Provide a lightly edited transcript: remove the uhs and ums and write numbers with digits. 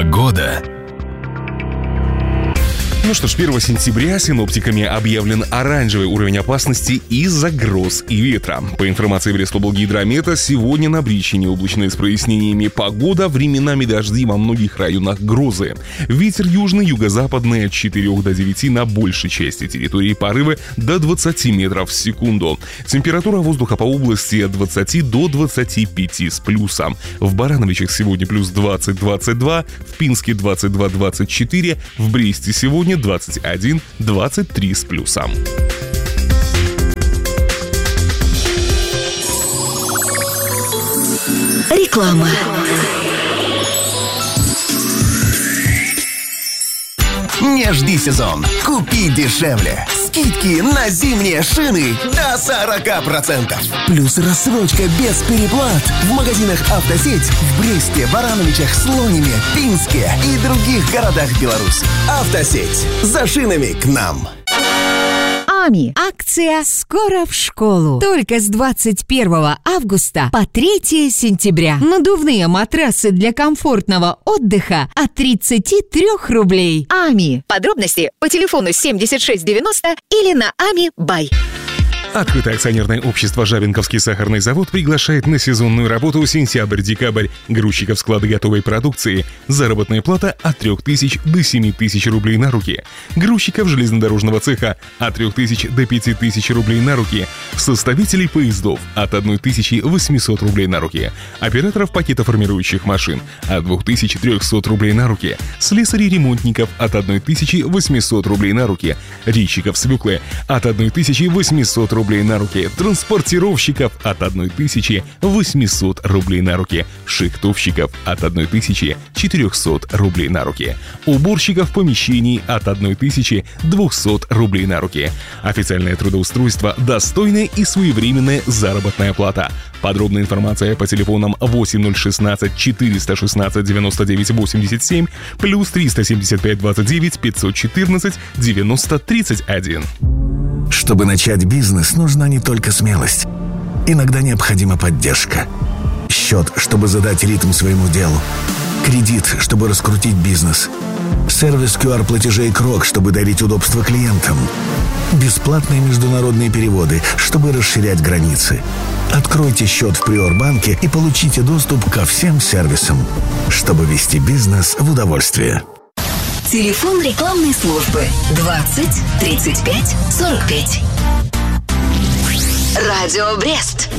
Погода. Ну что ж, 1 сентября синоптиками объявлен оранжевый уровень опасности из-за гроз и ветра. По информации Брест-Облгидромета, сегодня на Бричине облачная с прояснениями погода, временами дожди, во многих районах грозы. Ветер южный, юго-западный от 4 до 9 на большей части территории, порывы до 20 метров в секунду. Температура воздуха по области от 20 до 25 с плюсом. В Барановичах сегодня плюс 20-22, в Пинске 22-24, в Бресте сегодня 21-23 с плюсом. Реклама. Не жди сезон. Купи дешевле. Скидки на зимние шины до 40%. Плюс рассрочка без переплат в магазинах «Автосеть» в Бресте, Барановичах, Слониме, Пинске и других городах Беларуси. «Автосеть». За шинами к нам. АМИ. Акция «Скоро в школу». Только с 21 августа по 3 сентября. Надувные матрасы для комфортного отдыха от 33 рублей. АМИ. Подробности по телефону 7690 или на АМИ Бай. Открытое акционерное общество «Жабинковский сахарный завод» приглашает на сезонную работу сентябрь-декабрь. Грузчиков склада готовой продукции. Заработная плата от 3000 до 7000 рублей на руки. Грузчиков железнодорожного цеха от 3000 до 5000 рублей на руки. Составителей поездов от 1800 рублей на руки. Операторов пакетоформирующих машин от 2300 рублей на руки. Слесарей-ремонтников от 1800 рублей на руки. Резчиков свеклы от 1800 рублей на руки, транспортировщиков от 1800 рублей на руки, шихтовщиков от 1400 рублей на руки, уборщиков помещений от 1200 рублей на руки. Официальное трудоустройство, достойная и своевременная заработная плата. Подробная информация по телефонам 8016 416 99 87 плюс 375 29 514 90 31. Чтобы начать бизнес, нужна не только смелость. Иногда необходима поддержка. Счет, чтобы задать ритм своему делу. Кредит, чтобы раскрутить бизнес. Сервис QR-платежей «Крок», чтобы дарить удобство клиентам. Бесплатные международные переводы, чтобы расширять границы. Откройте счет в Приорбанке и получите доступ ко всем сервисам, чтобы вести бизнес в удовольствие. Телефон рекламной службы 20 35 45. Радио Брест.